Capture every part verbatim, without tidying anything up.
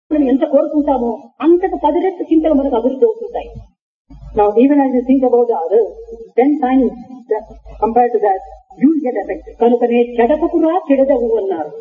మనం ఎంత కోరుకుంటామో అంతకు పది రెట్లు చింతలు మనకు అభివృద్ధి అవుతుంటాయి. Now, even as you think about the others, ten times that, compared to that, you will get affected. కనుకనే చెడపకురా చెడదవు అన్నారు.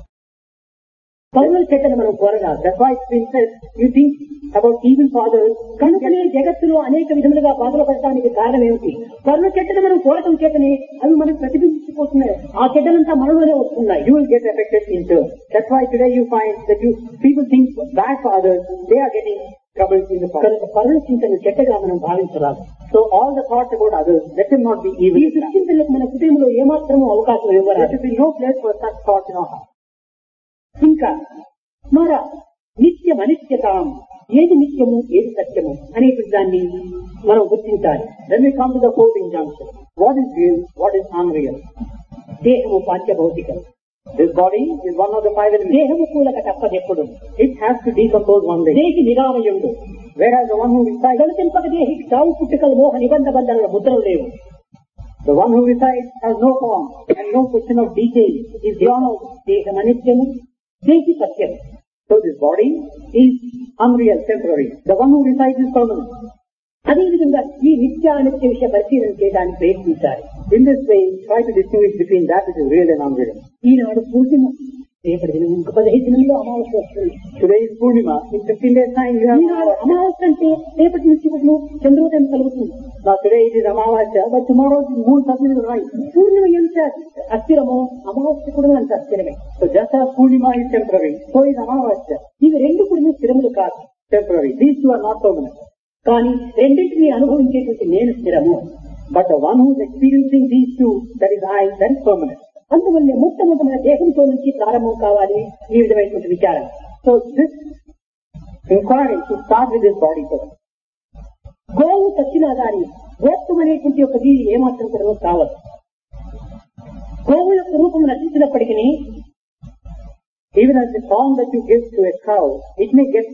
పరుల చెడ్డను మనం కోరరాదు. That's why it's been said, you think about evil fathers. కనుకనే జగత్తులో అనేక విధములుగా బాధలు పడటానికి కారణం ఏమిటి? పరుల చెడ్డను మనం కోరటం చేతనే అవి మనకు ప్రతిబింబించిపోతున్నాయి. ఆ చెడ్డలంతా మనలోనే వస్తున్నాయి. You will get affected in turn. That's why today you find that you people think bad for others, they are getting trouble in the past. పరుల చింతను చెడ్డగా మనం భావించరాదు. So all the thoughts about others, let them not be evil. ఈ దుశ్చింతలకు మన హృదయంలో ఏమాత్రమూ అవకాశం There ఇవ్వరాదు. should be no place for such thoughts in our heart. ఇంకా మర నిత్యం అనిత్యతాం, ఏది నిత్యము ఏది సత్యము అనేటువంటి దాన్ని మనం గుర్తించాలి. Then we come to the fourth injunction. What is real? What is unreal? దేహము పాంచభౌతికం. This body is one of the five elements. దేహము కూలక తప్పదెప్పుడు. It has to decompose one day. దేహి నిరామయుడు. Whereas the one who resides, గణతింపక దేహికి సావు పుట్టుకలు మోహ నిబంధ బంధనల ముద్రలు లేవు. the one who resides has no form and no question of decay is beyond all. దేహం అనిత్యము, దేహి సత్యము. So this body is unreal, temporary. The one who resides is permanent. అదేవిధంగా ఈ నిత్యానిత్య విషయ పరిశీలన చేయడానికి ప్రయత్నించాలి. In this way, try to distinguish between that which is real and unreal. ఈనాడు పూర్ణిమ, రేపటి దినం ఇంక పదిహేను దినంలో అమావాస్య వస్తుంది. Today is Purnima. In fifteen days time you have ఈనాడు అమావాస్య అంటే రేపటి నుంచి ఇప్పుడు చంద్రోదయం కలుగుతుంది. Now today it is Amavasya, but tomorrow the moon suddenly will rise. పూర్ణిమ ఎంత అస్థిరమో అమావాస్య కూడా అంత అస్థిరమే. So just as Purnima is temporary, so is Amavasya ఇవి రెండు కూడా స్థిరములు కాదు, temporary. These two are not permanent. కానీ రెండింటినీ అనుభవించేటువంటి నేను స్థిరము. But the one who is experiencing these two, that is I, that is permanent. అందువల్ల మొట్టమొదటి మన దేహంతో నుంచి ప్రారంభం కావాలి ఈ విధమైనటువంటి విచారం. So this inquiry should start with this body first. గోవు చచ్చినా గాని గోత్వం అనేటువంటి ఒక జీవి ఏమాత్రం కూడా కావాలి. గోవు యొక్క రూపం నటించినప్పటికీ Even as the form that you give to a cow, it may get,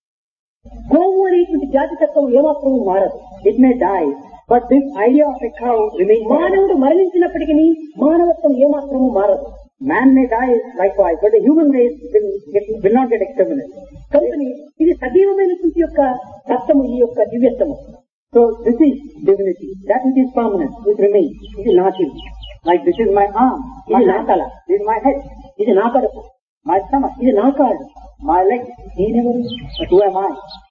గోవు అనేటువంటి జాతి తత్వం ఏమాత్రం మారదు. it may die, but this idea of a cow remains. మానవుడు మరణించినప్పటికీ మానవత్వం ఏమాత్రము మారదు. Man may die likewise, but the human race will, get, will not get exterminated. కనుకని ఇది సజీవమైనటువంటి యొక్క తత్వము, ఈ యొక్క దివ్యత్వము. So this is divinity. That which is permanent, which remains. It is not you. Like this is my arm, my ఇది నా తల, this is my head, ఇది నా కడుపు, my stomach, ఇది నా కాళ్ళు, my leg. నేనెవరు, But who am I?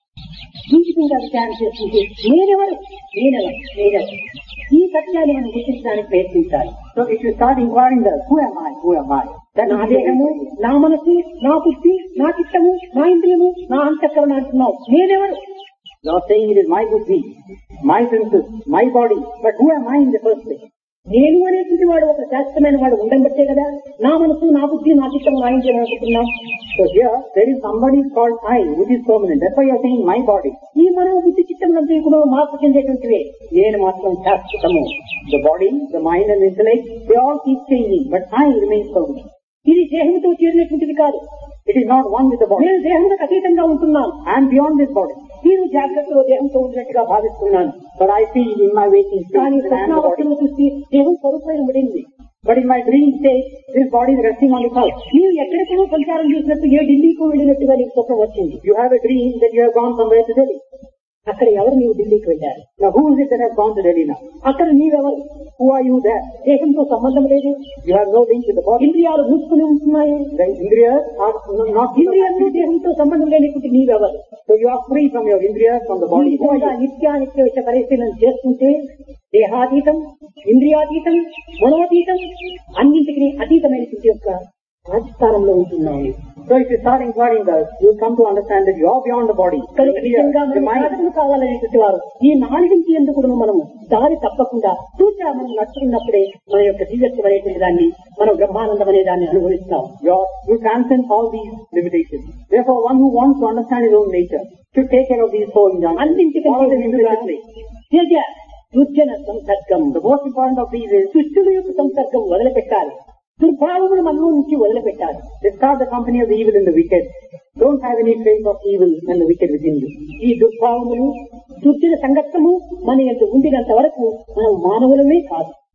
ఈ విధంగా విచారం చేస్తుంటే నేనెవరు, నేనెవరు, నేనెవరు, ఈ సత్యాన్ని మనం గుర్తించడానికి ప్రయత్నించాలి. So if you start inquiring that, who am I, who am I? That నా దేహము, నా మనసు, నా బుద్ధి, నా చిత్తము, నా ఇంద్రియము, నా అంతఃకరణ అంటున్నావు. నేనెవరు? you are saying it is my buddhi, my senses, my body. But who am I in the first place? నేను అనేటువంటి వాడు ఒక శాస్త్రమైన వాడు ఉండబట్టే కదా నా మనసు, నా బుద్ధి, నా చిత్తము, నా ఇంద్రియం అనుకుంటున్నాం. So here there is somebody called I, which is permanent. That's why you are saying my body. ఈ మనో బుద్ధి చిత్తములంతా కూడా మార్పు చెందేటువంటివే. నేను మాత్రం శాశ్వతము. The body, the mind and the intellect, they all keep changing, but I remain permanent. ఇది దేహంతో చేరినటువంటిది కాదు. It is not one with the body. నేను దేహానికి అతీతంగా ఉంటున్నాను. I am beyond this body. నేను జాగ్రత్తలో దేహంతో ఉన్నట్టుగా భావిస్తున్నాను. But I feel in my waking కానీ state that I am the body. స్వప్నావస్థను చూసి దేహం స్వరూపమైన పడింది. But in my dream state, this body is resting on the couch. నీవు ఎక్కడికో సంచారం చేసినట్టు ఏ ఢిల్లీకి వెళ్ళినట్టుగా నీకు స్వప్నం వచ్చింది. You have a dream that you have gone somewhere to Delhi. అక్కడ ఎవరు నీవు ఢిల్లీకి వెళ్ళారు? Now who is it that has gone to Delhi now? అక్కడ నీవెవరు? Who are you there? దేహంతో సంబంధం లేదు. You have no link with the body. ఇంద్రియాలు మూసుకుని ఉంటున్నాయి. The indriyas are not ఇంద్రియాలు దేహంతో సంబంధం లేనిటువంటి నీవెవరు? So you are free from your indriyas, from the body. ఈ విధంగా నిత్యానిత్య విషయ పరిశీలన చేస్తుంటే దేహాతీతం, ఇంద్రియాతీతం, మనోతీతం, అన్నింటికి అతీతమైనటువంటి యొక్క రాజస్థానంలో ఉంటున్నాయి. So if you start inquiring thus, you will come to understand that you are beyond the body. కనుక నిజంగా The మనం mind. సాధకులు కావాలనేటువంటి వారు ఈ నాలుగింటి ఎందుకు మనము దారి తప్పకుండా సూచన మనం నడుచుకున్నప్పుడే మన యొక్క దివ్యత్వం అనేటువంటి దాన్ని మనం బ్రహ్మానందం అనే దాన్ని అనుభవిస్తాం. You are- you transcend all these limitations. Therefore, one who wants to understand his own nature should take care of these four injunctions. Follow them అన్నింటికంటే implicitly. త్యజ దుర్జన సంసర్గం. The most important of these is దుష్టుల యొక్క సంసర్గం వదిలిపెట్టాలి. దుర్భావములు మనలో నుంచి వదిలిపెట్టాలి. discard the company of the evil and the wicked. Don't have any trace of evil and the wicked within you. ఈ దుర్భావములు దుర్జన సంగత్వము మన యొక్క ఉండినంత వరకు మనం మానవులమే కాదు,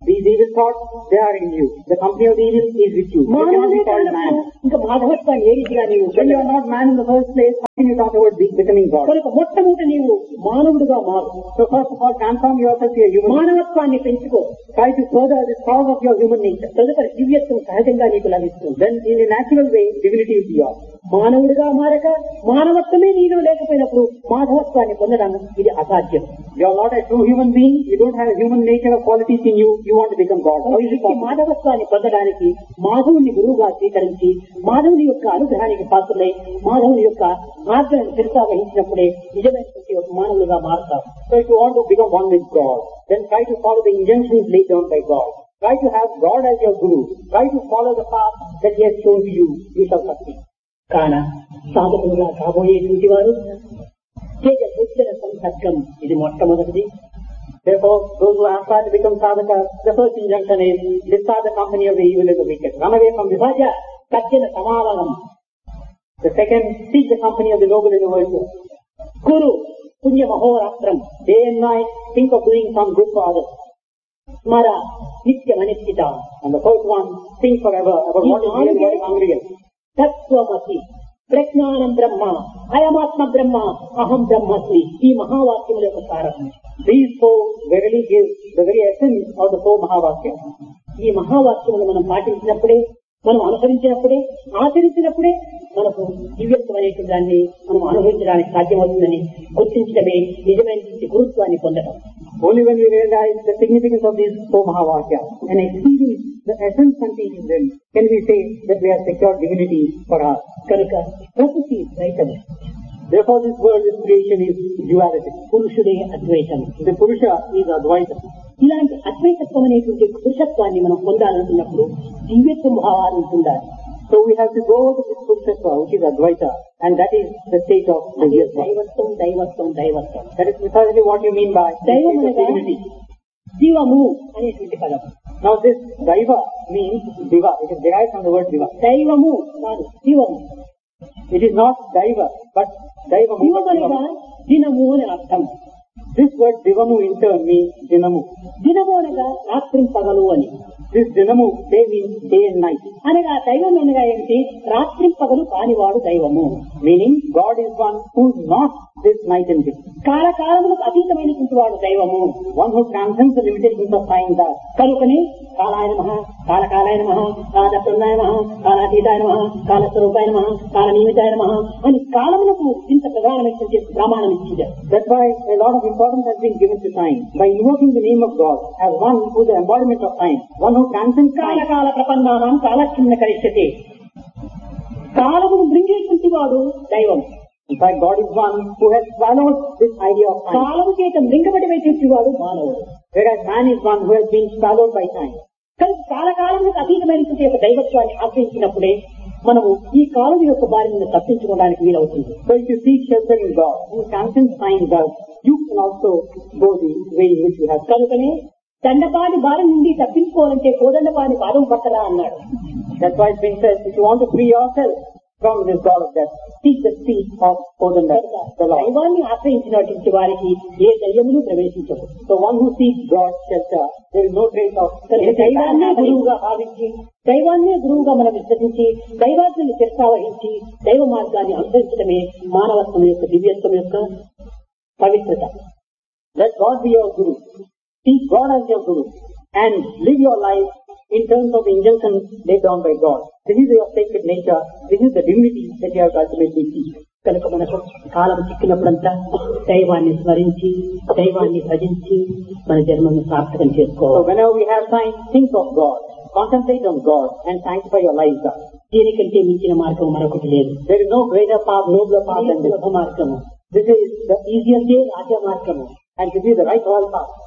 These evil thoughts, they are in you. The company of the evil is with you. You cannot మానవుడే be called man. కానప్పుడు ఇంకా మాధవత్వాన్ని ఏ రీతిగా నీవు When you are not man in the first place, how can you talk about be- becoming God? కనుక మొట్టమొదటి నీవు మానవుడిగా మారు. So first of all, transform yourself to a human. మానవత్వాన్ని పెంచుకో. Try to further the cause of your human nature. తదుపరి దివ్యత్వం సహజంగా నీకు లభిస్తుంది. Then in a natural way, divinity will be yours. మానవుడిగా మారక మానవత్వమే నీలో లేకపోయినప్పుడు మాధవత్వాన్ని పొందడం ఇది అసాధ్యం. You are not a true human being. You don't have a human nature or qualities in you. You want to become God. How is it ఈ possible? మాధవత్వాన్ని పొందడానికి మాధవుని గురువుగా స్వీకరించి మాధవుని యొక్క అనుగ్రహానికి పాత్రలై మాధవుని యొక్క మార్గాన్ని కొనసాగించినప్పుడే నిజమైనటువంటి ఒక మానవులుగా మారుతాం. So if you want to become one with God, then try to follow the injunctions laid down by God. Try to have God as your guru. Try to follow the path that He has shown to you. You shall succeed. కాన సాధకులుగా కాబోయేటువంటి వారు తేజ ఉత్తర సంసర్గం ఇది మొట్టమొదటిది. Therefore, those who aspire to become sadhakas, the first injunction is discard the company of the evil and the wicked. Run away from this. సహజ సజ్జన సమావనం. The second, seek the company of the noble and the virtuous. గురు పుణ్య మహోరాత్రం. Day and night, think of doing some good for others. స్మర నిత్యమనిశ్చిత. And the first one, think forever about what is real and what is unreal. తత్వమసి ప్రజ్ఞానం బ్రహ్మ అయమాత్మ బ్రహ్మ అహం బ్రహ్మస్మి. ఈ మహావాక్యముల యొక్క సారం. These four verily give the very essence of the four Mahavakyas. ఈ మహావాక్యములు మనం పాటించినప్పుడే, మనం అనుసరించినప్పుడే, ఆచరించినప్పుడే మనకు దివ్యత్వం అనేటువంటి దాన్ని మనం అనుభవించడానికి సాధ్యమవుతుందని గుర్తించడమే నిజమైన గురుత్వాన్ని పొందడం. Only when we realize the significance of these four Mahavakyas and experience the essence contained in them can we say that we have secured divinity for us. కనుక ప్రకృతి ద్వైతం, Therefore this world, this creation is duality. పురుషుడే Advaitam. The Purusha is Advaita. ఇలాంటి అద్వైతత్వం అనేటువంటి పురుషత్వాన్ని మనం పొందాలనుకున్నప్పుడు దివ్యత్వం భావాన్ని పొందాలి. So we have to go to this Purushatva, which is Advaita, and that is the state of అదే divyatva. దైవత్వం దైవత్వం దైవత్వం. That is precisely what you mean by the దైవం state of అనగా divinity. జీవము అనేటువంటి పదం. Now this Daiva means Diva. It is derived from the word Diva. దైవము కాదు జీవము. It is not Daiva, but Daivamu. జీవం but అనగా Divamu. దినము అని అర్థం. This word Divamu in turn means Dinamu. దినము అనగా రాత్రి పగలు అని. This Dinamu, day means day and night. అనగా దైవం అనగా ఏమిటి? రాత్రి పగలు కానివాడు దైవము. Meaning God is one who is not this night and day. కాలకాలములకు అతీతమైనటువంటి వాడు దైవము. One who transcends the limitations of time that. కనుకనే కాలాయ నమః, కాలకాలాయ నమః, కాలప్రదాయ నమః, కాలాతీతాయ నమః, కాలస్వరూపాయ నమః, కాలనిమితాయ నమః అని కాలములకు ఇంత ప్రధానమైనటువంటి ప్రమాణం ఇచ్చింది. That's why a lot of importance has been given to time. By invoking the name of God as one who is the embodiment of time, one who transcends time. కాలకాల ప్రపన్నానాం కాలక్షిన్న కరిష్యతే. కాలమును మృంగేటువంటి వాడు దైవం. In fact, God is one who has swallowed this idea of time. కాలము చేత మృంగబడినటువంటి వాడు మానవుడు. Whereas man is one who has been swallowed by time. కనుక కాలకాలములకు అతీతమైనటువంటి యొక్క దైవత్వాన్ని ఆశ్రయించినప్పుడే మనము ఈ కాలం యొక్క బారి నుండి తప్పించుకోవడానికి వీలవుతుంది. So if you seek shelter in God, who transcends time does, you can also go the way in which you have. కనుకనే దండపాని బారి నుండి తప్పించుకోవాలంటే కోదండపాని పాదం పట్టరా అన్నాడు. That's why it's been said, if you want to free yourself from this God of death, seek the feet of Kodanda, the Lord. దైవాన్ని ఆశ్రయించినటువంటి వారికి ఏ దయ్యములు ప్రవేశించవు. So one who seeks God's shelter, there is no trace of కనుక దైవాన్నే గురువుగా భావించి, దైవాన్నే గురువుగా మనం విశ్వసించి, దైవాత్మని శిరసావహించి దైవ మార్గాన్ని అనుసరించడమే మానవత్వం యొక్క దివ్యత్వం యొక్క పవిత్రత. Let God be your Guru. Seek God as your Guru and live your life in terms of the injunctions laid down by God. This is your sacred nature. This is the divinity that you have to ultimately seek. కనుక మనకు కాలం చిక్కినప్పుడంతా దైవాన్ని స్మరించి, దైవాన్ని భజించి మన జన్మను సార్థకం So చేసుకోవాలి. whenever we have time, think of God, contemplate on God and sanctify your lives up. దీనికంటే మించిన మార్గం మరొకటి లేదు. There is no greater path, nobler path than this. సులభ మార్గము. This is the easiest ఇదే way రాజ మార్గము. and this is the right royal path.